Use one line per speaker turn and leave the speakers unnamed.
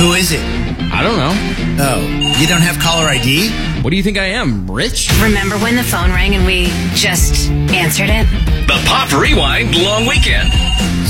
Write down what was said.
Who is it?
I don't know.
Oh, you don't have caller ID?
What do you think I am, rich?
Remember when the phone rang and we just answered it?
The Pop Rewind Long Weekend.